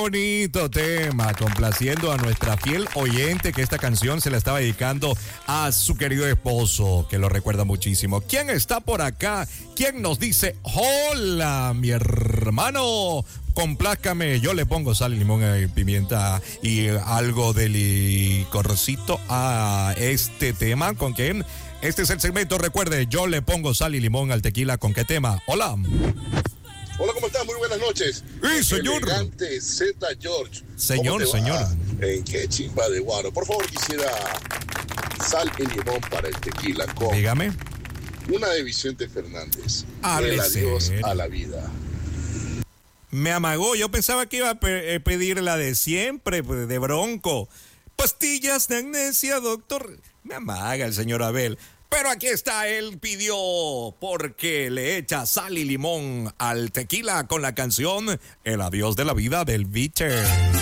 bonito tema, complaciendo a nuestra fiel oyente que esta canción se la estaba dedicando a su querido esposo, que lo recuerda muchísimo. ¿Quién está por acá? ¿Quién nos dice hola, mi hermano? Complázcame, yo le pongo sal, limón y pimienta y algo de licorcito a este tema. ¿Con quién? Este es el segmento, recuerde, yo le pongo sal y limón al tequila. ¿Con qué tema? Hola. Hola, ¿cómo estás? Muy buenas noches. Sí, señor. Elegante Z George. Señor, señor. En qué chimba de guaro. Por favor, quisiera sal y limón para el tequila con Dígame. una de Vicente Fernández. Hable El adiós serio. a la vida. Me amagó, yo pensaba que iba a pedir la de siempre, de Bronco. Pastillas de amnesia, doctor. Me amaga el señor Abel. Pero aquí está, él pidió porque le echa sal y limón al tequila con la canción El adiós de la vida del Beacher.